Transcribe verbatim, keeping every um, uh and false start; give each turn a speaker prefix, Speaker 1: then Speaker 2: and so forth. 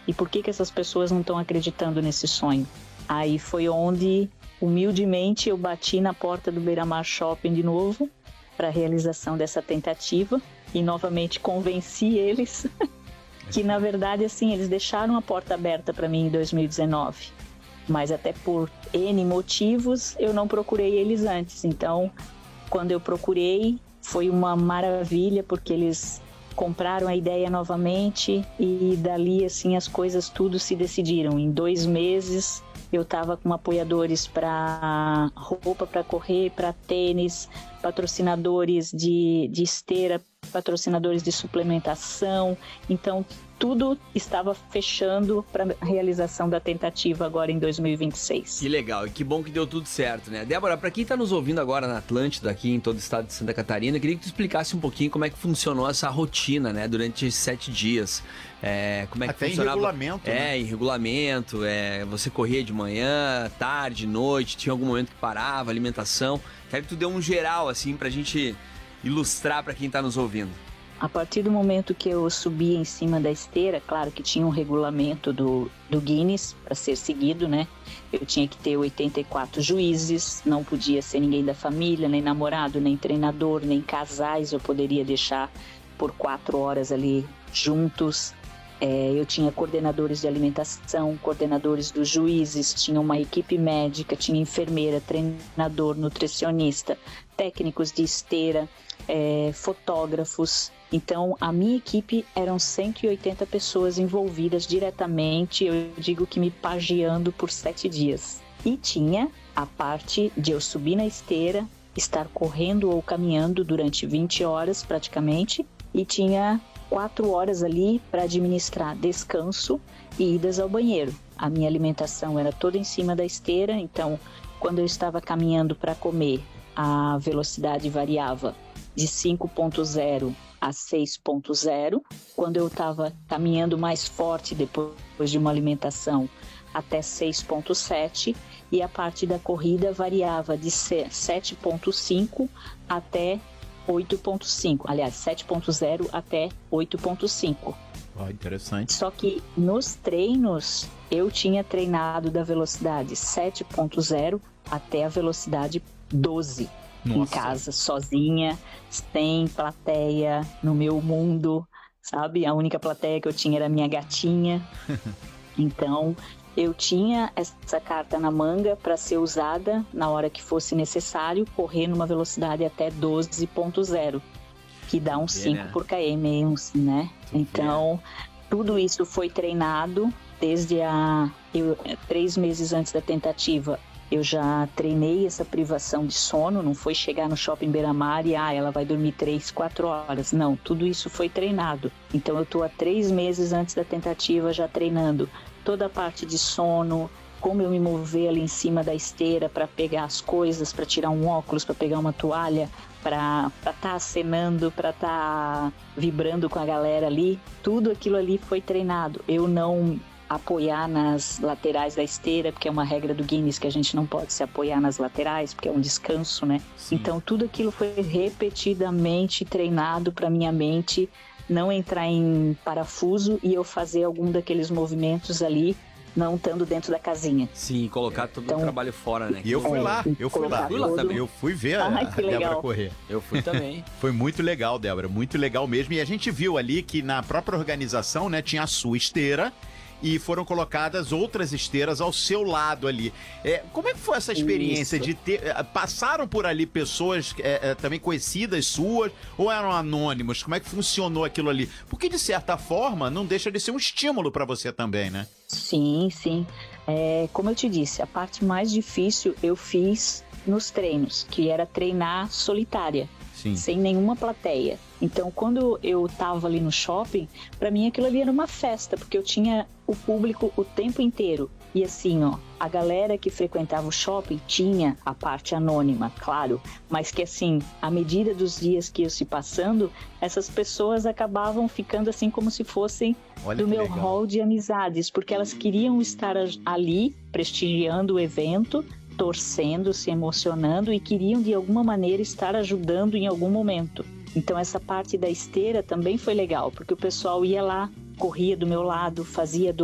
Speaker 1: E por que que essas pessoas não estão acreditando nesse sonho? Aí foi onde, humildemente, eu bati na porta do Beira-Mar Shopping de novo para a realização dessa tentativa e novamente convenci eles que, na verdade, assim, eles deixaram a porta aberta para mim em dois mil e dezenove. Mas até por N motivos, eu não procurei eles antes. Então, quando eu procurei, foi uma maravilha, porque eles compraram a ideia novamente e dali, assim, as coisas tudo se decidiram. Em dois meses, eu estava com apoiadores para roupa para correr, para tênis, patrocinadores de, de esteira, patrocinadores de suplementação. Então, tudo estava fechando para a realização da tentativa agora em dois mil e vinte e seis.
Speaker 2: Que legal, e que bom que deu tudo certo, né? Débora, para quem está nos ouvindo agora na Atlântida, aqui em todo o estado de Santa Catarina, eu queria que tu explicasse um pouquinho como é que funcionou essa rotina, né? Durante esses sete dias. É, como é que
Speaker 3: Até
Speaker 2: funcionava?
Speaker 3: em regulamento,
Speaker 2: É,
Speaker 3: né?
Speaker 2: em regulamento, é, você corria de manhã, tarde, noite, tinha algum momento que parava, alimentação. Quero que tu dê um geral, assim, pra gente ilustrar para quem está nos ouvindo.
Speaker 1: A partir do momento que eu subi em cima da esteira, claro que tinha um regulamento do, do Guinness para ser seguido, né? Eu tinha que ter oitenta e quatro juízes, não podia ser ninguém da família, nem namorado, nem treinador, nem casais eu poderia deixar por quatro horas ali juntos. É, eu tinha coordenadores de alimentação, coordenadores dos juízes, tinha uma equipe médica, tinha enfermeira, treinador, nutricionista, técnicos de esteira, é, fotógrafos. Então, a minha equipe eram cento e oitenta pessoas envolvidas diretamente, eu digo que me pagiando por sete dias. E tinha a parte de eu subir na esteira, estar correndo ou caminhando durante vinte horas praticamente, e tinha quatro horas ali para administrar descanso e idas ao banheiro. A minha alimentação era toda em cima da esteira, então quando eu estava caminhando para comer, a velocidade variava de cinco ponto zero a seis ponto zero. Quando eu estava caminhando mais forte depois de uma alimentação, até seis ponto sete, e a parte da corrida variava de sete ponto cinco até oito ponto cinco, aliás, sete ponto zero até oito ponto cinco.
Speaker 3: Oh, interessante.
Speaker 1: Só que nos treinos eu tinha treinado da velocidade sete ponto zero até a velocidade doze. Nossa. Em casa, sozinha, sem plateia, no meu mundo, sabe? A única plateia que eu tinha era a minha gatinha. Então, eu tinha essa carta na manga para ser usada na hora que fosse necessário, correr numa velocidade até doze ponto zero, que dá uns cinco por quilômetro, né? Então, tudo isso foi treinado desde a eu, três meses antes da tentativa. Eu já treinei essa privação de sono, não foi chegar no Shopping Beira-Mar e ah, ela vai dormir três, quatro horas. Não, tudo isso foi treinado. Então eu estou há três meses antes da tentativa já treinando toda a parte de sono, como eu me mover ali em cima da esteira para pegar as coisas, para tirar um óculos, para pegar uma toalha, para estar tá acenando, para estar tá vibrando com a galera ali. Tudo aquilo ali foi treinado. Eu não apoiar nas laterais da esteira, porque é uma regra do Guinness que a gente não pode se apoiar nas laterais, porque é um descanso, né? Sim. Então tudo aquilo foi repetidamente treinado para minha mente não entrar em parafuso e eu fazer algum daqueles movimentos ali, não estando dentro da casinha.
Speaker 2: Sim, colocar todo então, o trabalho fora, né?
Speaker 3: E eu fui
Speaker 1: é,
Speaker 3: lá, eu fui lá.
Speaker 2: Fui lá também.
Speaker 3: Eu fui ver a,
Speaker 1: Ai,
Speaker 3: a Débora correr.
Speaker 2: Eu fui também.
Speaker 3: Foi muito legal, Débora, muito legal mesmo. E a gente viu ali que na própria organização, né, tinha a sua esteira, e foram colocadas outras esteiras ao seu lado ali. É, como é que foi essa experiência Isso. de ter... Passaram por ali pessoas é, é, também conhecidas suas ou eram anônimos? Como é que funcionou aquilo ali? Porque, de certa forma, não deixa de ser um estímulo para você também, né?
Speaker 1: Sim, sim. É, como eu te disse, a parte mais difícil eu fiz nos treinos, que era treinar solitária. Sim. Sem nenhuma plateia. Então, quando eu tava ali no shopping, pra mim aquilo ali era uma festa, porque eu tinha o público o tempo inteiro. E assim, ó, a galera que frequentava o shopping tinha a parte anônima, claro, mas que assim, à medida dos dias que ia se passando, essas pessoas acabavam ficando assim como se fossem Olha do meu legal. hall de amizades, porque elas queriam estar ali, prestigiando o evento, torcendo, se emocionando e queriam de alguma maneira estar ajudando em algum momento. Então essa parte da esteira também foi legal, porque o pessoal ia lá, corria do meu lado, fazia